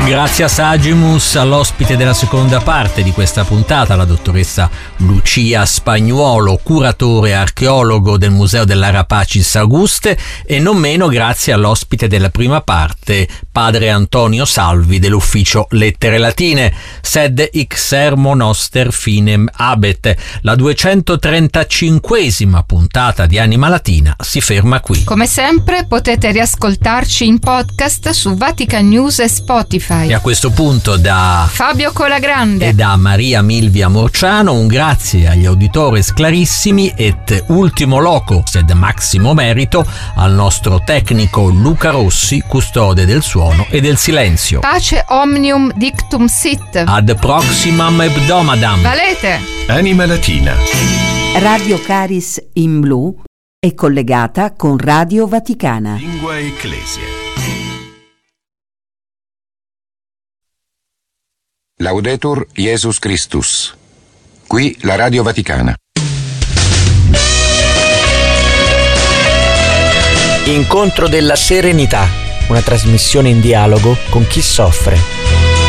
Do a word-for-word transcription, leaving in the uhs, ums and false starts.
Grazie a Sagimus, all'ospite della seconda parte di questa puntata, la dottoressa Lucia Spagnuolo, curatore e archeologo del Museo dell'Arapacis Auguste, e non meno grazie all'ospite della prima parte, padre Antonio Salvi dell'ufficio Lettere Latine. Sed hic sermo noster finem habet. La duecentotrentacinquesima puntata di Anima Latina si ferma qui. Come sempre potete riascoltarci in podcast su Vatican News e Spotify. E a questo punto da Fabio Colagrande e da Maria Milvia Morciano un grazie agli auditores clarissimi et ultimo loco sed maximo merito al nostro tecnico Luca Rossi, custode del suono e del silenzio. Pace omnium dictum sit. Ad proximam hebdomadam. Valete. Anima Latina. Radio Caris in blu è collegata con Radio Vaticana. Lingua Ecclesia. Laudetur Jesus Christus. Qui la Radio Vaticana. Incontro della Serenità, una trasmissione in dialogo con chi soffre.